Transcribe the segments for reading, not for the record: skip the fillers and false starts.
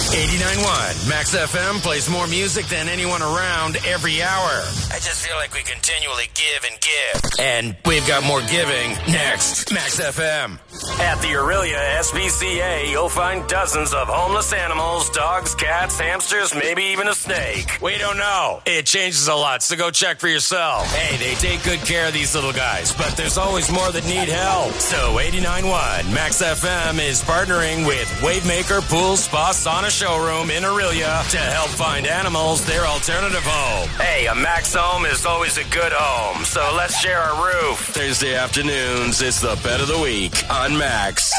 89.1 Max FM plays more music than anyone around every hour. I just feel like we continually give and give. And we've got more giving next. Max FM. At the Aurelia SPCA, you'll find dozens of homeless animals, dogs, cats, hamsters, maybe even a snake. We don't know. It changes a lot, so go check for yourself. Hey, they take good care of these little guys, but there's always more that need help. So 89.1 Max FM is partnering with Wavemaker Pool Spa Sauna Showroom in Aurelia to help find animals their alternative home. Hey, a Max home is always a good home, so let's share our roof. Thursday afternoons, it's the bet of the week on Max.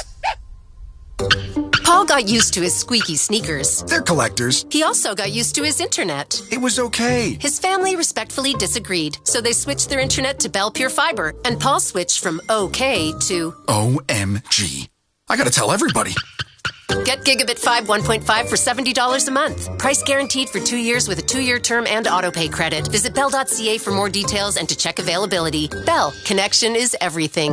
Paul got used to his squeaky sneakers. They're collectors. He also got used to his internet. It was okay. His family respectfully disagreed, so they switched their internet to Bell Pure Fiber, and Paul switched from OK to OMG. I gotta tell everybody. Get Gigabit 5 1.5 for $70 a month. Price guaranteed for 2 years with a 2-year term and autopay credit. Visit Bell.ca for more details and to check availability. Bell, connection is everything.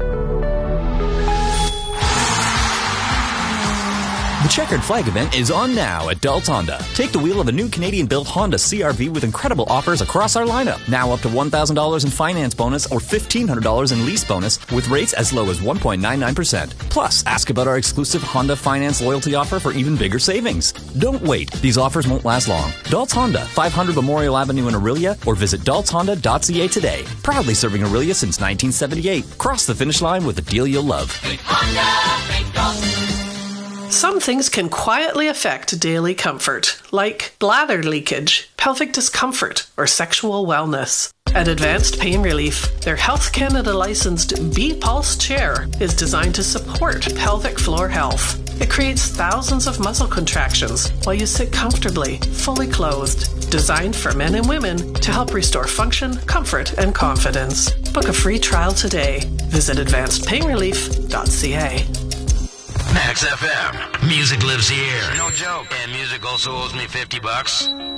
The Checkered Flag event is on now at Dults Honda. Take the wheel of a new Canadian-built Honda CR-V with incredible offers across our lineup. Now up to $1,000 in finance bonus or $1,500 in lease bonus with rates as low as 1.99%. Plus, ask about our exclusive Honda Finance loyalty offer for even bigger savings. Don't wait. These offers won't last long. Dults Honda, 500 Memorial Avenue in Aurelia, or visit DultsHonda.ca today. Proudly serving Aurelia since 1978. Cross the finish line with a deal you'll love. Honda, make Dults. Some things can quietly affect daily comfort, like bladder leakage, pelvic discomfort, or sexual wellness. At Advanced Pain Relief, their Health Canada licensed B-Pulse chair is designed to support pelvic floor health. It creates thousands of muscle contractions while you sit comfortably, fully clothed. Designed for men and women to help restore function, comfort, and confidence. Book a free trial today. Visit advancedpainrelief.ca. Max FM. Music lives here. No joke. And music also owes me $50.